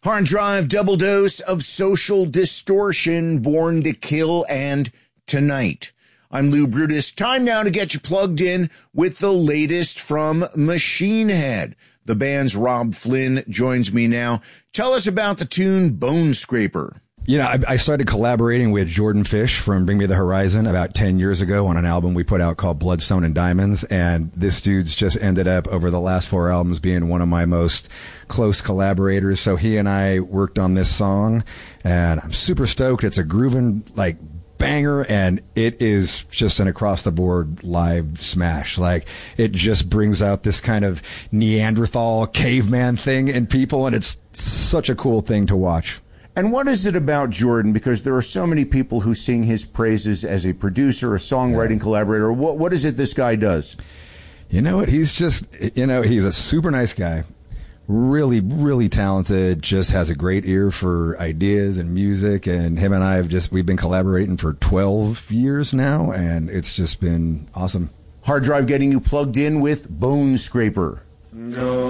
Hard Drive, double dose of social distortion, Born to Kill, and Tonight. I'm Lou Brutus. Time now to get you plugged in with the latest from Machine Head. The band's Rob Flynn joins me now. Tell us about the tune Bone Scraper. You know, I started collaborating with Jordan Fish from Bring Me the Horizon about 10 years ago on an album we put out called Bloodstone and Diamonds. And this dude's just ended up over the last 4 albums being one of my most close collaborators. So he and I worked on this song and I'm super stoked. It's a grooving, like, banger, and it is just an across the board live smash. Like, it just brings out this kind of Neanderthal caveman thing in people, and it's such a cool thing to watch. And what is it about Jordan? Because there are so many people who sing his praises as a producer, a songwriting collaborator. What is it this guy does? You know what? He's just, he's a super nice guy. Really, really talented, just has a great ear for ideas and music. And him and I we've been collaborating for 12 years now, and it's just been awesome. Hard Drive getting you plugged in with Bone Scraper. No.